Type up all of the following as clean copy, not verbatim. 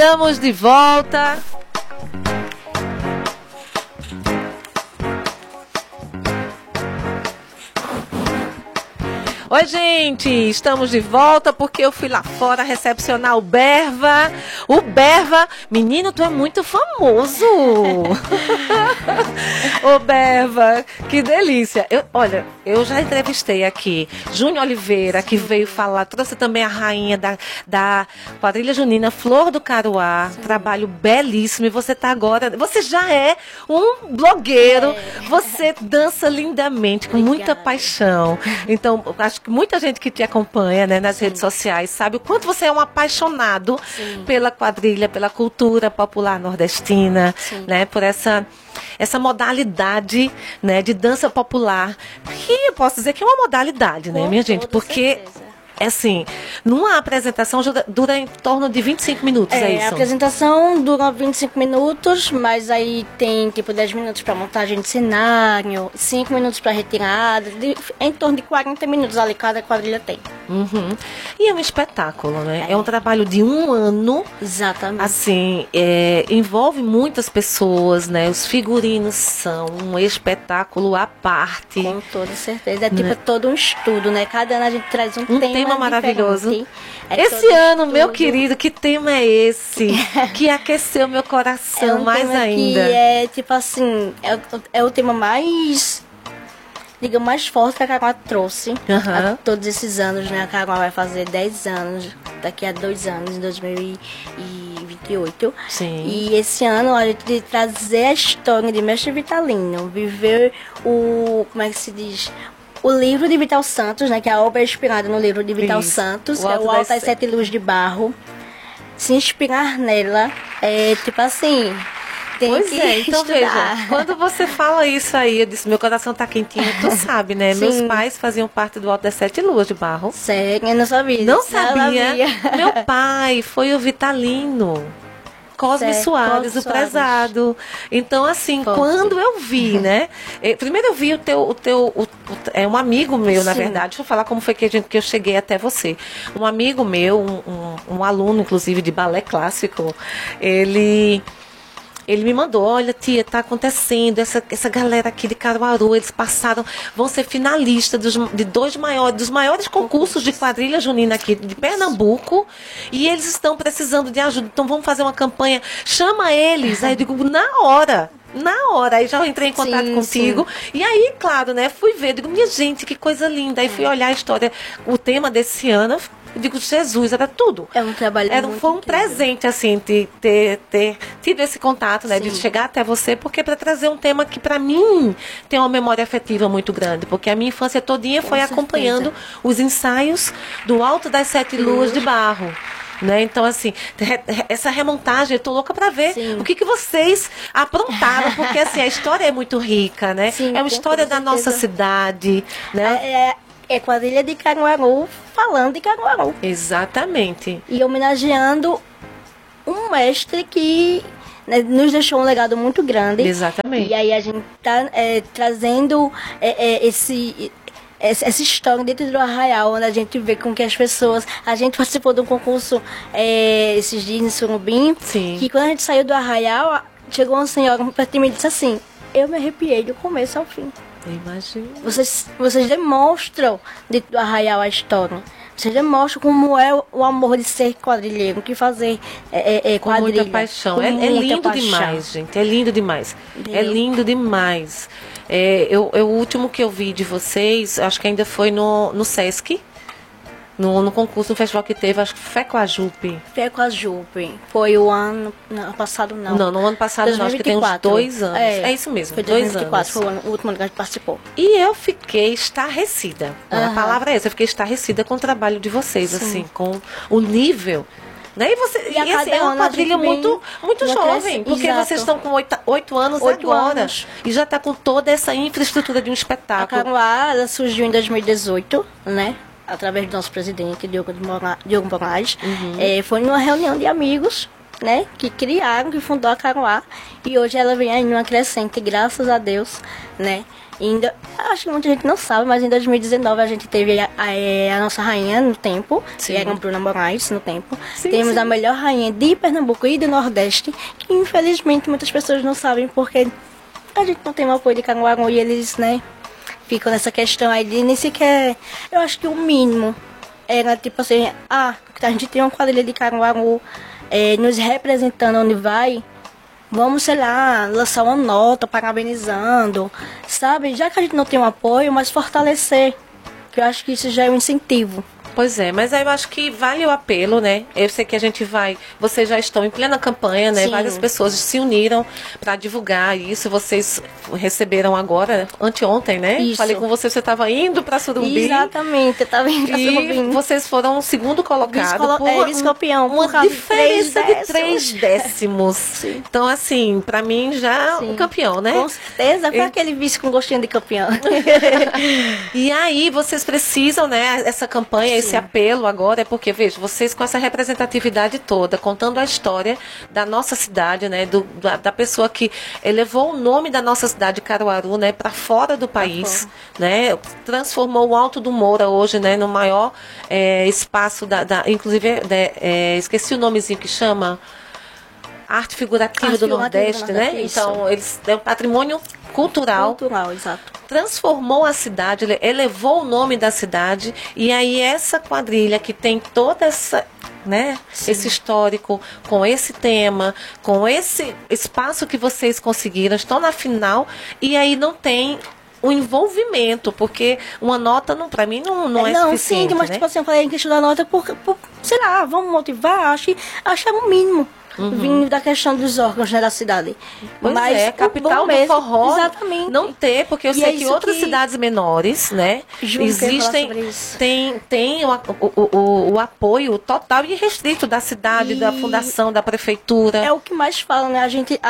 Estamos de volta. Oi, gente, estamos de volta porque eu fui lá fora recepcionar o Berva. O Berva, menino, tu é muito famoso. Ô, Berva, que delícia. Olha, eu já entrevistei aqui Júnior Oliveira, que veio falar, trouxe também a rainha da quadrilha junina Flor do Caruá. Sim. Trabalho belíssimo. E você tá agora, você já é um blogueiro. Você dança lindamente, com muita paixão. Então, acho que muita gente que te acompanha, né, nas redes sociais sabe o quanto você é um apaixonado pela quadrilha, pela cultura popular nordestina, né, por essa modalidade, né, de dança popular, que eu posso dizer que é uma modalidade, né, minha gente, porque é assim, numa apresentação dura em torno de 25 minutos, é isso? A apresentação dura 25 minutos, mas aí tem tipo 10 minutos para montagem de cenário, 5 minutos para retirada, em torno de 40 minutos ali cada quadrilha tem. Uhum. E é um espetáculo, né? É um trabalho de um ano. Exatamente. Assim, envolve muitas pessoas, né? Os figurinos são um espetáculo à parte. Com toda certeza. É tipo todo um estudo, né? Cada ano a gente traz um tema maravilhoso. Esse ano, meu querido, que tema é esse? Que aqueceu meu coração mais ainda. Que é tipo assim, é o tema mais, digamos, mais forte que a Caruá trouxe a todos esses anos, né? A Caruá vai fazer 10 anos, daqui a 2 anos, em 2028. Sim. E esse ano a gente trazer a história de Mestre Vitalino, viver como é que se diz? O livro de Vital Santos, né, que é a obra inspirada no livro de Vital Santos, que é o Alto das Sete Luzes de Barro. Se inspirar nela, tipo assim, tem que então estudar. Veja, quando você fala isso aí, eu disse, meu coração tá quentinho, tu sabe, né? Meus pais faziam parte do Alto das Sete Luzes de Barro. Sério, eu não sabia. Não sabia. Meu pai foi o Vitalino. Cosme Soares, o prezado. Então, assim, quando eu vi, né? Primeiro eu vi um amigo meu, na verdade. Deixa eu falar como foi que eu cheguei até você. Um amigo meu, um aluno, inclusive, de balé clássico, ele me mandou, olha, tia, tá acontecendo, essa galera aqui de Caruaru, eles vão ser finalistas dos maiores concursos de quadrilha junina aqui de Pernambuco, e eles estão precisando de ajuda, então vamos fazer uma campanha, chama eles. Aí eu digo, na hora, aí já entrei em contato contigo, e aí, claro, né, fui ver, digo, minha gente, que coisa linda, aí fui olhar a história, o tema desse ano. Eu digo, Jesus, era tudo. É um trabalho Foi um presente, assim, de ter tido esse contato, né? De chegar até você, porque para trazer um tema que, para mim, tem uma memória afetiva muito grande. Porque a minha infância todinha foi acompanhando os ensaios do Alto das Sete Luzes de Barro. Né? Então, assim, essa remontagem, eu tô louca para ver o que vocês aprontaram, porque, assim, a história é muito rica, né? Sim, é uma história da nossa cidade, né? É quadrilha de Caruaru, falando de Caruaru. Exatamente. E homenageando um mestre que, né, nos deixou um legado muito grande. Exatamente. E aí a gente tá trazendo essa história dentro do Arraial, onde a gente vê com que as pessoas... A gente participou de um concurso esses dias em Surubim, que quando a gente saiu do Arraial, chegou uma senhora perto de mim e disse assim, eu me arrepiei do começo ao fim. Imagina. Vocês demonstram dentro do Arraial a história. Vocês demonstram como é o amor de ser quadrilheiro, que fazer quadrilha. Com muita paixão. É lindo demais, gente. É lindo demais. Entendeu? É lindo demais. O último que eu vi de vocês, acho que ainda foi no Sesc. No concurso, no festival que teve, acho que Fecoajupe. Fecoajupe. Foi o ano passado, não. Não, no ano passado 2024. Não, acho que tem uns 2 anos. É isso mesmo, foi 2024, foi o último ano que a gente participou. E eu fiquei estarrecida. A palavra é essa, eu fiquei estarrecida com o trabalho de vocês, assim, com o nível. Né? E assim, é uma quadrilha muito jovem, porque vocês estão com 8 anos agora. E já está com toda essa infraestrutura de um espetáculo. A Caruá surgiu em 2018, né? Através do nosso presidente, Diogo Moraes. Foi numa reunião de amigos, né, que criaram, que fundou a Caruá. E hoje ela vem aí numa crescente, graças a Deus, né? ainda, acho que muita gente não sabe, mas em 2019 a gente teve a nossa rainha no tempo, que era a Bruna Moraes no tempo. Temos a melhor rainha de Pernambuco e do Nordeste, que infelizmente muitas pessoas não sabem porque a gente não tem o apoio de Caruaru e eles, né, ficam nessa questão aí de nem sequer. Eu acho que o mínimo era tipo assim, a gente tem uma quadrilha de Caruaru nos representando onde vai. Vamos, sei lá, lançar uma nota parabenizando, sabe? Já que a gente não tem um apoio, mas fortalecer. Que eu acho que isso já é um incentivo. Pois é, mas aí eu acho que vale o apelo, né? Eu sei que a gente vocês já estão em plena campanha, né? Sim. Várias pessoas se uniram para divulgar isso. Vocês receberam agora, anteontem, né? Isso. Falei com você estava indo para Surumbi. Exatamente, eu estava indo para Surumbi. E vocês foram o segundo colocado. Vice-campeão. Uma diferença de 3 décimos. Sim. Então, assim, para mim já um campeão, né? Com certeza, foi aquele vice com gostinho de campeão. E aí, vocês precisam, né? Essa campanha, esse apelo agora é porque, veja, vocês com essa representatividade toda, contando a história da nossa cidade, né, da pessoa que elevou o nome da nossa cidade, Caruaru, né, para fora do país, né, transformou o Alto do Moura hoje, né, no maior espaço inclusive, esqueci o nomezinho que chama, arte figurativa do Nordeste, né? Isso. Então, eles é um patrimônio cultural, exato. Transformou a cidade, elevou o nome da cidade, e aí essa quadrilha que tem toda essa, né, esse histórico, com esse tema, com esse espaço que vocês conseguiram, estão na final, e aí não tem o envolvimento, porque uma nota, para mim, não é suficiente. Sim, mas né? Tipo assim, eu falei em questão da nota, sei lá, vamos motivar, acho o mínimo. Vindo da questão dos órgãos, né, da cidade. Pois mas capital do forró, exatamente. Não ter, porque eu sei que outras cidades menores, né, existem, tem o apoio total e restrito da cidade, da fundação, da prefeitura. É o que mais falam, né,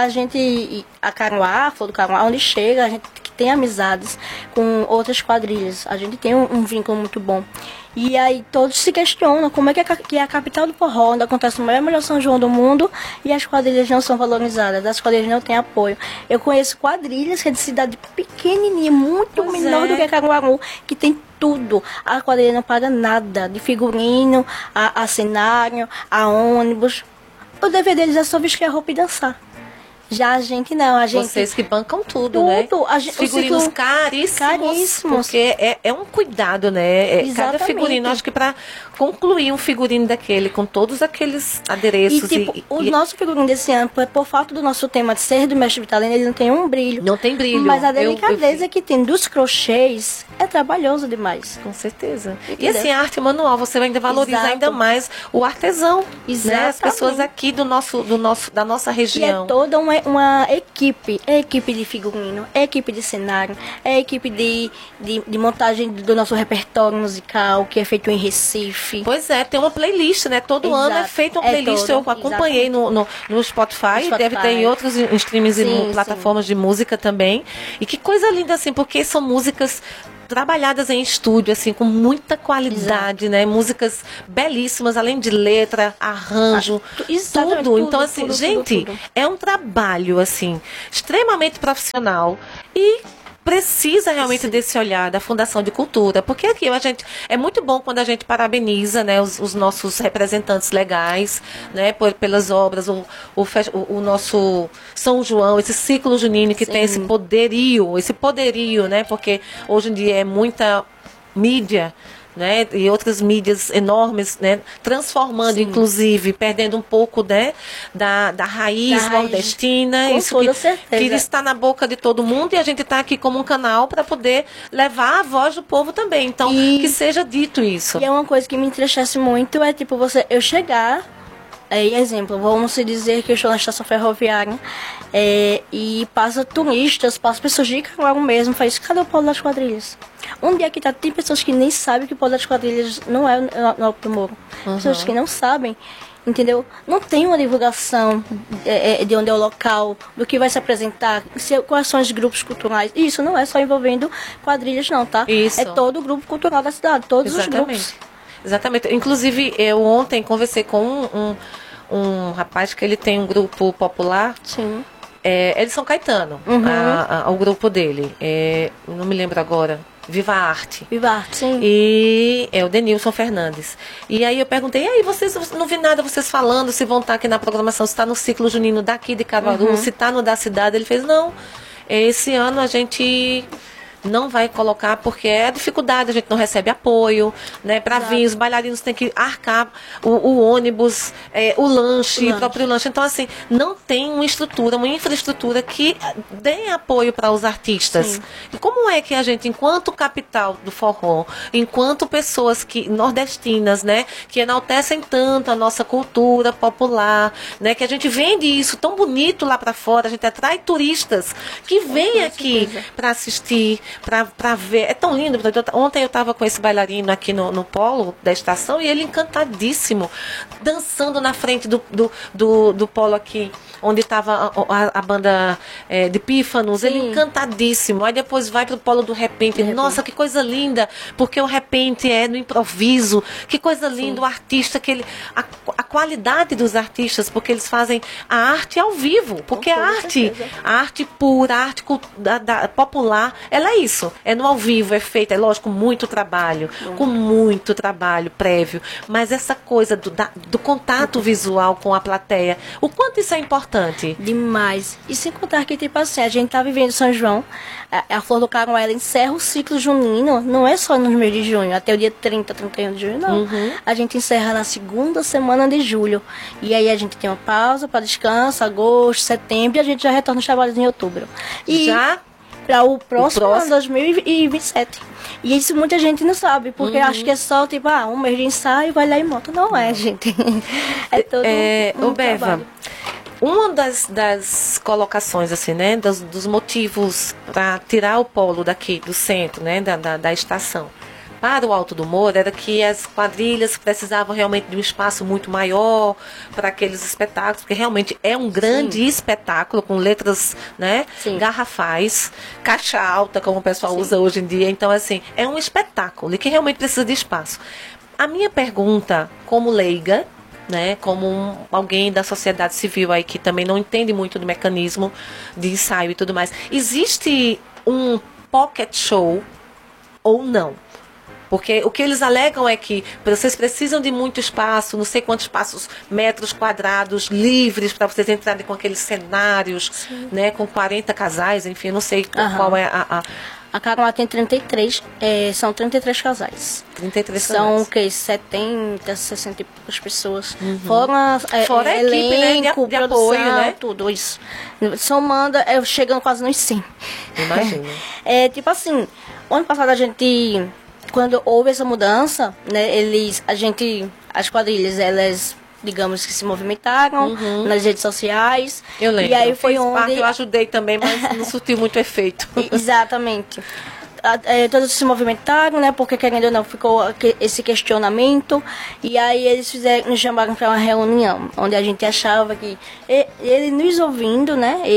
a Caruá, Flor do Caruá, onde chega, a gente tem amizades com outras quadrilhas, a gente tem um vínculo muito bom. E aí todos se questionam como é que é a capital do forró, onde acontece o maior São João do mundo, e as quadrilhas não são valorizadas, as quadrilhas não têm apoio. Eu conheço quadrilhas que é de cidade pequenininha, muito menor do que Caruaru, que tem tudo. A quadrilha não paga nada, de figurino, a cenário, a ônibus. O dever deles é só vestir a roupa e dançar. Já a gente não, Vocês que bancam tudo, né? Figurinos caríssimos. Porque é um cuidado, né? Cada figurino, acho que para concluir um figurino daquele, com todos aqueles adereços. O nosso figurino desse ano, por falta do nosso tema de ser do mestre Vitalino, ele não tem um brilho. Não tem brilho. Mas a delicadeza que tem dos crochês é trabalhoso demais. Com certeza. E assim, a arte manual, você ainda valoriza ainda mais o artesão. Né? As pessoas aqui da nossa região. E é toda uma equipe, é equipe de figurino, é equipe de cenário, é equipe de montagem do nosso repertório musical, que é feito em Recife. Pois é, tem uma playlist, né? Todo ano é feita uma playlist, eu acompanhei no Spotify, deve ter em outros streams e plataformas de música também. E que coisa linda, assim, porque são músicas trabalhadas em estúdio, assim, com muita qualidade, né? Músicas belíssimas, além de letra, arranjo, tudo. Então, assim, gente, é um trabalho, assim, extremamente profissional e precisa realmente desse olhar da Fundação de Cultura, porque aqui é muito bom quando a gente parabeniza, né, os nossos representantes legais, né, pelas obras, o nosso São João, esse ciclo junino que tem esse poderio, né, porque hoje em dia é muita mídia, né, e outras mídias enormes, né, transformando, inclusive, perdendo um pouco, né, da raiz nordestina, isso que está na boca de todo mundo, e a gente está aqui como um canal para poder levar a voz do povo também. Então, que seja dito isso. E é uma coisa que me entristece muito, é tipo, eu chegar, exemplo, vamos dizer que eu estou na estação ferroviária, e passa turistas, passa pessoas de Caruaru mesmo, faz, cadê o polo das quadrilhas? Um dia que tem pessoas que nem sabem que o polo das quadrilhas não é no Alto do Moura. Pessoas que não sabem, entendeu? Não tem uma divulgação de onde é o local, do que vai se apresentar, quais são os grupos culturais. Isso não é só envolvendo quadrilhas não, tá? Isso. É todo o grupo cultural da cidade, todos os grupos. Exatamente. Inclusive, eu ontem conversei com um rapaz que ele tem um grupo popular. Sim. É de São Caetano, o grupo dele. Não me lembro agora. Viva a Arte. Viva a Arte, sim. E é o Denilson Fernandes. E aí eu perguntei, e aí, vocês, não vi nada vocês falando, se vão estar aqui na programação, se está no ciclo junino daqui de Caruaru, se está no da cidade. Ele fez, não, esse ano a gente não vai colocar porque é dificuldade, a gente não recebe apoio, né? Para vir, os bailarinos têm que arcar o ônibus, o lanche, o próprio lanche. Então, assim, não tem uma estrutura, uma infraestrutura que dê apoio para os artistas. Sim. E como é que a gente, enquanto capital do forró, enquanto pessoas nordestinas, né? Que enaltecem tanto a nossa cultura popular, né? Que a gente vende isso tão bonito lá para fora, a gente atrai turistas que vêm aqui para assistir, para ver. É tão lindo. Ontem eu estava com esse bailarino aqui no polo da estação e ele encantadíssimo, dançando na frente do polo aqui, onde estava a banda de Pífanos. Ele encantadíssimo. Aí depois vai para o polo do repente. Nossa, que coisa linda, porque o repente é no improviso. Que coisa linda, o artista, a qualidade dos artistas, porque eles fazem a arte ao vivo, porque a arte pura, a arte popular, ela é isso, é no ao vivo, é feita, é lógico, muito trabalho, com muito trabalho prévio, mas essa coisa do contato visual com a plateia, o quanto isso é importante? Demais. E sem contar que, tipo assim, a gente tá vivendo São João, a Flor do Carão, ela encerra o ciclo junino, não é só no mês de junho, até o dia 30, 31 de junho, não. A gente encerra na segunda semana de julho. E aí a gente tem uma pausa para descanso, agosto, setembro, e a gente já retorna os trabalhos em outubro. E já para o próximo ano, 2027. E isso muita gente não sabe, porque acha que é só, tipo, um mês de ensaio, vai lá e monta. Não é, gente. É todo um Beva, trabalho. Uma das colocações, assim, né, dos motivos para tirar o polo daqui, do centro, né, da estação, para o Alto do Moura, era que as quadrilhas precisavam realmente de um espaço muito maior para aqueles espetáculos, porque realmente é um grande espetáculo, com letras, né, garrafais, caixa alta, como o pessoal usa hoje em dia. Então, assim, é um espetáculo e que realmente precisa de espaço. A minha pergunta, como leiga, né, como alguém da sociedade civil aí que também não entende muito do mecanismo de ensaio e tudo mais, existe um pocket show ou não? Porque o que eles alegam é que vocês precisam de muito espaço, não sei quantos metros quadrados livres para vocês entrarem com aqueles cenários, né, com 40 casais, enfim, eu não sei qual é A Caruá tem 33, são 33 casais. 33 são casais. O quê? 70, 60 e poucas pessoas. Fora a equipe, elenco, né, de apoio, né? Tudo isso. Somando, chegando quase nos 100. Imagina. Tipo assim, ano passado a gente, quando houve essa mudança, né, as quadrilhas, elas, digamos que se movimentaram nas redes sociais. Eu lembro. E aí foi onde eu ajudei também, mas não surtiu muito efeito. Exatamente. Todos se movimentaram, né? Porque, querendo ou não, ficou esse questionamento. E aí eles nos chamaram para uma reunião, onde a gente achava que eles nos ouvindo,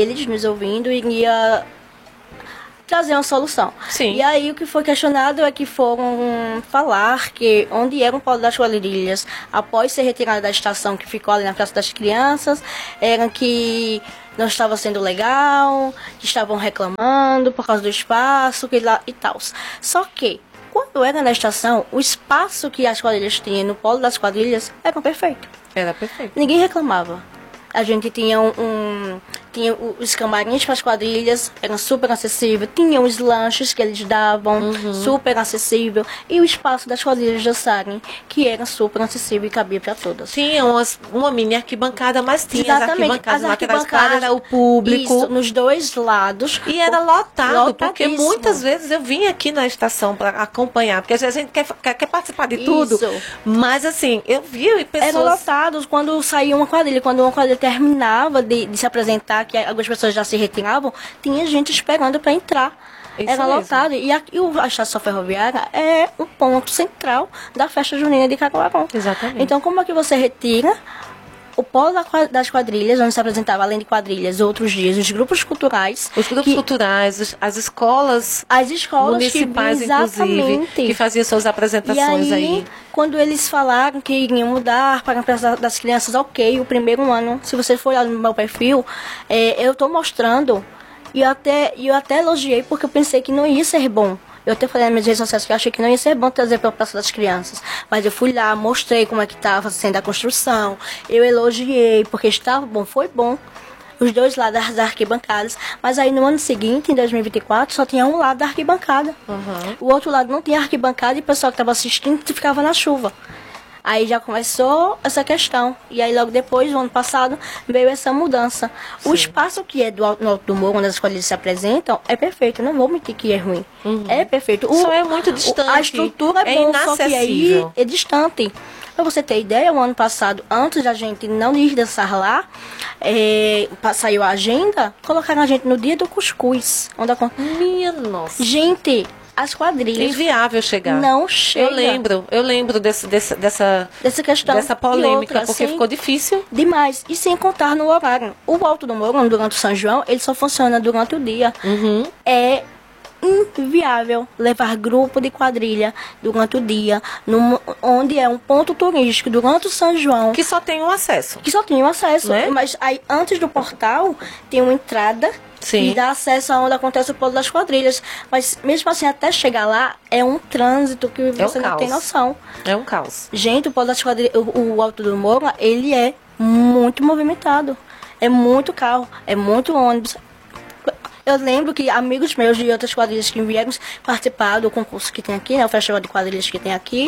iria trazer uma solução. Sim. E aí o que foi questionado é que foram falar que onde era o polo das quadrilhas, após ser retirado da estação que ficou ali na Praça das Crianças, era que não estava sendo legal, que estavam reclamando por causa do espaço e tal. Só que, quando era na estação, o espaço que as quadrilhas tinham no polo das quadrilhas era perfeito. Era perfeito. Ninguém reclamava. A gente tinha tinha os camarins para as quadrilhas, eram super acessíveis. Tinha os lanches que eles davam, super acessível. E o espaço das quadrilhas dançarem, que era super acessível e cabia para todas. Tinha uma mini arquibancada, mas tinha exatamente. as arquibancadas para o público. Isso, nos dois lados. E era lotado, porque muitas vezes eu vim aqui na estação para acompanhar, porque a gente quer participar de tudo. Mas assim, eu vi pessoas... Eram lotados quando saía uma quadrilha, quando uma quadrilha terminava de se apresentar, que algumas pessoas já se retiravam, tinha gente esperando para entrar. Isso era mesmo. lotado. E a estação ferroviária é um ponto central da festa junina de Caruaru. Exatamente. Então, como é que você retira o polo das quadrilhas, onde se apresentava, além de quadrilhas, outros dias, os grupos culturais. Os grupos culturais, as escolas municipais, inclusive, que faziam suas apresentações aí. Quando eles falaram que iriam mudar para a praça das crianças, ok, o primeiro ano, se você for olhar no meu perfil, eu estou mostrando, e eu até elogiei, porque eu pensei que não ia ser bom. Eu até falei nas minhas redes sociais que eu achei que não ia ser bom trazer para a Praça das Crianças. Mas eu fui lá, mostrei como é que estava sendo a construção. Eu elogiei, porque estava bom, foi bom. Os dois lados das arquibancadas. Mas aí no ano seguinte, em 2024, só tinha um lado da arquibancada. Uhum. O outro lado não tinha arquibancada e o pessoal que estava assistindo ficava na chuva. Aí já começou essa questão. E aí logo depois, no ano passado, veio essa mudança. Sim. O espaço que é no Alto do Morro, onde as escolas se apresentam, é perfeito. Eu não vou mentir que é ruim. Uhum. É perfeito. Só é muito distante. A estrutura é bom, só que aí é distante. Pra você ter ideia, o ano passado, antes da gente não ir dançar lá, saiu a agenda, colocaram a gente no dia do cuscuz. Onde Minha nossa. Gente, as quadrilhas. Inviável chegar. Não chega. Eu lembro dessa questão. Dessa polêmica, outra, porque ficou difícil. Demais. E sem contar no horário. O Alto do Morro, durante o São João, ele só funciona durante o dia. Uhum. É inviável levar grupo de quadrilha durante o dia, onde é um ponto turístico durante o São João. Que só tem um acesso. Né? Mas aí, antes do portal, tem uma entrada. Sim. E dá acesso aonde acontece o polo das quadrilhas. Mas mesmo assim, até chegar lá, é um trânsito que você não tem noção. É um caos. Gente, o polo das quadrilhas, o Alto do Morro, ele é muito movimentado. É muito carro, é muito ônibus. Eu lembro que amigos meus de outras quadrilhas que vieram participar do concurso que tem aqui, né, o festival de quadrilhas que tem aqui,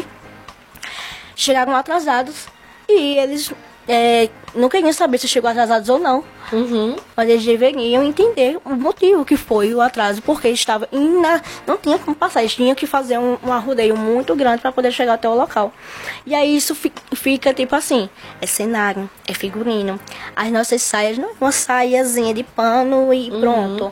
chegaram atrasados. E eles não queriam saber se chegou atrasados ou não. Uhum. Mas eles deveriam entender o motivo que foi o atraso, porque estava não tinha como passar, eles tinham que fazer um arrodeio muito grande para poder chegar até o local. E aí isso fica tipo assim, é cenário, é figurino. As nossas saias não é uma saiazinha de pano e pronto.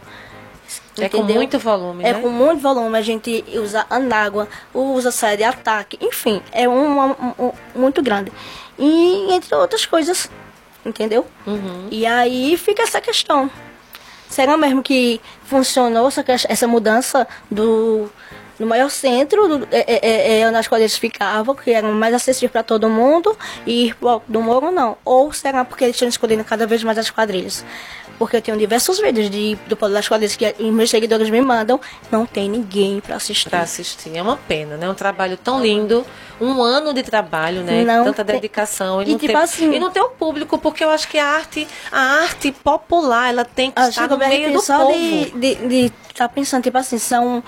É com muito volume, né? É com muito volume, a gente usa anágua, usa saia de ataque, enfim, é muito grande. E entre outras coisas, entendeu? Uhum. E aí fica essa questão. Será mesmo que funcionou essa mudança do maior centro, onde as quadrilhas ficavam, que eram mais acessíveis para todo mundo, e ir para o Alto do Morro, não? Ou será porque eles estão escolhendo cada vez mais as quadrilhas? Porque eu tenho diversos vídeos do Polo das Quadrilhas que meus seguidores me mandam, não tem ninguém para assistir. É uma pena, né? Um trabalho tão lindo, um ano de trabalho, né? Tanta dedicação. E não ter o público, porque eu acho que a arte popular, ela tem que estar no meio do povo. De estar pensando, tipo assim,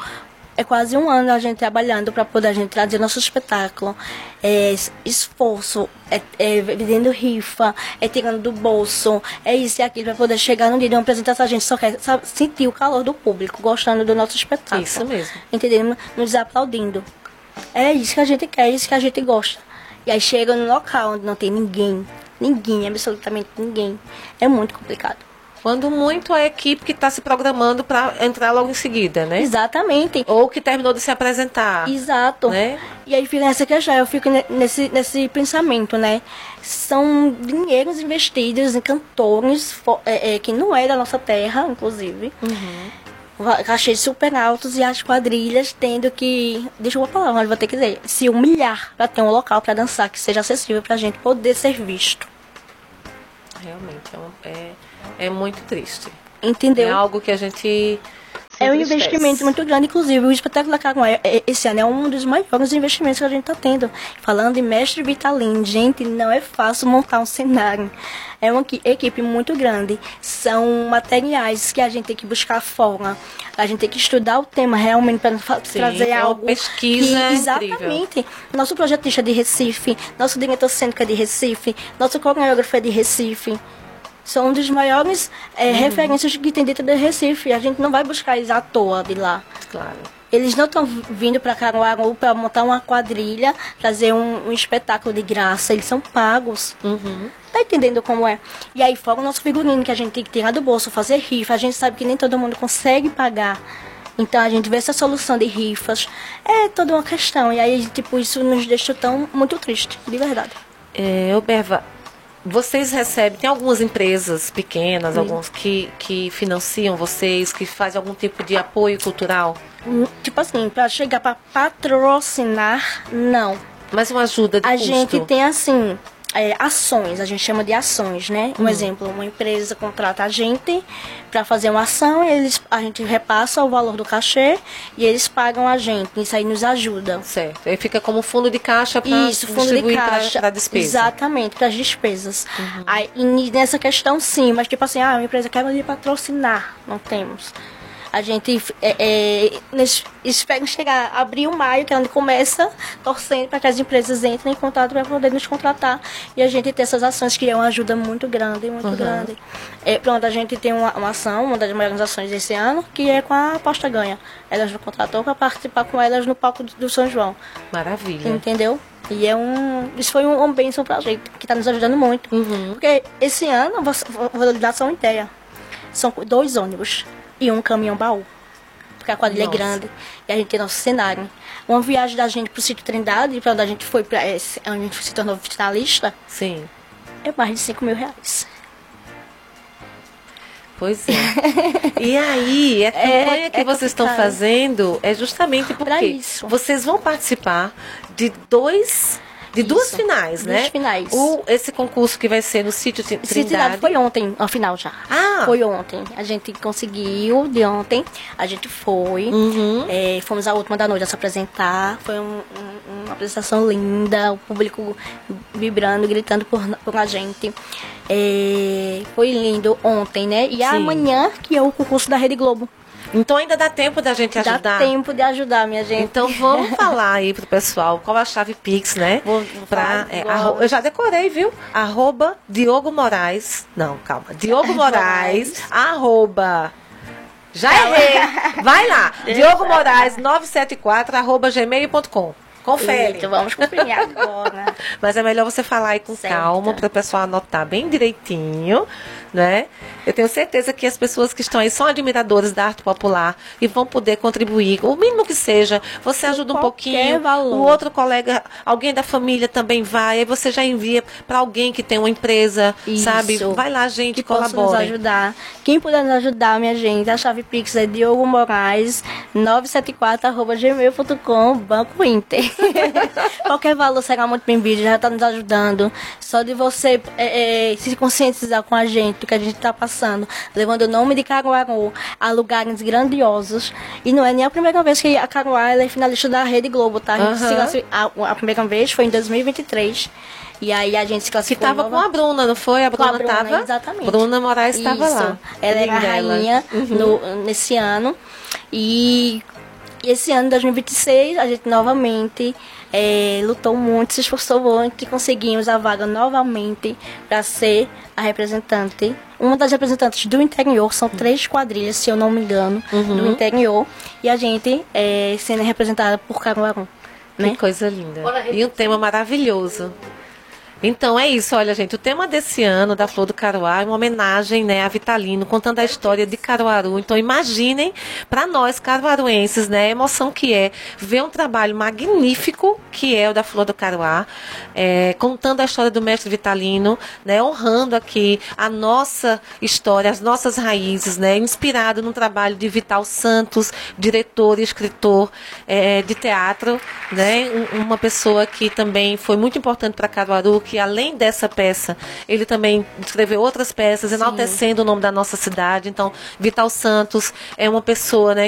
é quase um ano a gente trabalhando para poder a gente trazer nosso espetáculo. É esforço, vendendo rifa, tirando do bolso, é isso e aquilo, para poder chegar no dia de uma apresentação. A gente só quer sentir o calor do público, gostando do nosso espetáculo. Isso mesmo. Entendendo? Nos aplaudindo. É isso que a gente quer, é isso que a gente gosta. E aí chega no local onde não tem ninguém, absolutamente ninguém. É muito complicado. Quando muito a equipe que está se programando para entrar logo em seguida, né? Exatamente. Ou que terminou de se apresentar. Exato. Né? E aí fica nessa questão, eu fico nesse pensamento, né? São dinheiros investidos em cantores que não é da nossa terra, inclusive. Uhum. Cachês super altos e as quadrilhas tendo que, deixa eu falar, mas vou ter que dizer, se humilhar para ter um local para dançar que seja acessível para a gente poder ser visto. Realmente, é muito triste. Entendeu? É algo que a gente... É um investimento muito grande, inclusive o espetáculo da Cagoé, esse ano é um dos maiores investimentos que a gente está tendo. Falando em Mestre Vitalino, gente, não é fácil montar um cenário. É uma equipe muito grande. São materiais que a gente tem que buscar fora. A gente tem que estudar o tema realmente para trazer algo. Pesquisa exatamente. Nosso projetista é de Recife, nosso diretor cênico é de Recife, nosso coreógrafo é de Recife. São um dos maiores referências que tem dentro do Recife. A gente não vai buscar eles à toa de lá. Claro. Eles não estão vindo para Caruaru para montar uma quadrilha, fazer um espetáculo de graça. Eles são pagos. Uhum. Tá entendendo como é? E aí fora o nosso figurino, que a gente tem que tirar do bolso, fazer rifa. A gente sabe que nem todo mundo consegue pagar. Então a gente vê essa solução de rifas. É toda uma questão. E aí, tipo, isso nos deixa muito triste, de verdade. Berva, Vocês recebem, tem algumas empresas pequenas, alguns que financiam vocês, que fazem algum tipo de apoio cultural? Tipo assim, para chegar para patrocinar, não. Mas uma ajuda de A custo? gente tem assim, ações, a gente chama de ações, né? Um exemplo, uma empresa contrata a gente para fazer uma ação, a gente repassa o valor do cachê e eles pagam a gente. Isso aí nos ajuda. Certo. Aí fica como fundo de caixa para distribuir para despesa. Exatamente, para as despesas. Aí, e nessa questão sim, mas tipo assim, a empresa quer me patrocinar, não temos. A gente espera chegar abril, maio, que é onde começa, torcendo para que as empresas entrem em contato para poder nos contratar. E a gente ter essas ações, que é uma ajuda muito grande, muito grande. Pronto, a gente tem uma ação, uma das maiores ações desse ano, que é com a Aposta Ganha. Elas nos contratou para participar com elas no palco do São João. Maravilha. Entendeu? E isso foi um bênção para a gente, que está nos ajudando muito. Porque esse ano, vou dar só uma ideia. São 2 ônibus e um caminhão-baú, porque a quadrilha é grande e a gente tem nosso cenário. Uma viagem da gente pro Sítio Trindade, para onde a gente foi, onde a gente se tornou finalista, sim, é mais de 5 mil reais. Pois é. E aí, a campanha que vocês estão fazendo é justamente porque vocês vão participar de duas finais, né? 2 finais. Esse concurso que vai ser no Sítio Trindade. Foi ontem, a final já. Foi ontem. A gente conseguiu, de ontem. A gente foi. Fomos à última da noite a se apresentar. Foi uma apresentação linda. O público vibrando, gritando por a gente. Foi lindo ontem, né? E amanhã, que é o concurso da Rede Globo. Então ainda dá tempo da gente ajudar? Dá tempo de ajudar, minha gente. Então vamos falar aí pro pessoal qual a chave Pix, né? Eu já decorei, viu? @Diogo Moraes. Não, calma. Diogo Moraes. Já errei. Vai lá. Diogo Moraes 974 @gmail.com. Confere. Então vamos conferir agora. Mas é melhor você falar aí com calma para o pessoal anotar bem direitinho, né? Eu tenho certeza que as pessoas que estão aí são admiradoras da arte popular e vão poder contribuir, o mínimo que seja. Você ajuda um pouquinho, o outro colega, alguém da família também vai, aí você já envia para alguém que tem uma empresa, sabe? Vai lá, gente, colabora. Nos ajudar. Quem puder nos ajudar, minha gente, a chave Pix é Diogo Moraes 974 @gmail.com, Banco Inter. Qualquer valor será muito bem-vindo, já está nos ajudando. Só de você se conscientizar com a gente do que a gente está passando, levando o nome de Caruaru a lugares grandiosos. E não é nem a primeira vez que a Caruaru é finalista da Rede Globo, tá? A primeira vez foi em 2023. E aí a gente se classificou. Que estava com a Bruna, não foi? A Bruna estava? Exatamente. Bruna Moraes estava lá. Ela era a rainha nesse ano. E esse ano, 2026, a gente novamente lutou muito, se esforçou muito e conseguimos a vaga novamente para ser a representante. Uma das representantes do interior, são 3 quadrilhas, se eu não me engano, do interior. E a gente sendo representada por Caruaru. Né? Que coisa linda. E um tema maravilhoso. Então é isso, olha gente, o tema desse ano da Flor do Caruá é uma homenagem, né, a Vitalino, contando a história de Caruaru. Então imaginem, para nós caruaruenses, né, a emoção que é ver um trabalho magnífico que é o da Flor do Caruá, contando a história do mestre Vitalino, né, honrando aqui a nossa história, as nossas raízes, né, inspirado no trabalho de Vital Santos, diretor e escritor de teatro, né, uma pessoa que também foi muito importante para Caruaru, que além dessa peça, ele também escreveu outras peças, enaltecendo o nome da nossa cidade. Então, Vital Santos é uma pessoa, né,